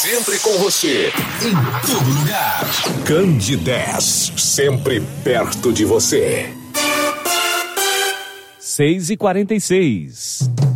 Sempre com você, em todo lugar. Candidez, sempre perto de você. 6h46.